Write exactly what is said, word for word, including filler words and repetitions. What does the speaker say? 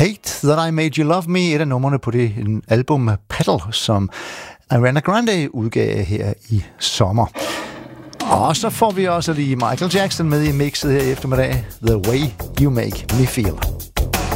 Hate That I Made You Love Me, et af numrene på det album Petal, som Ariana Grande udgav her i sommer. Og så får vi også lige Michael Jackson med i mixet her i eftermiddag. The Way You Make Me Feel.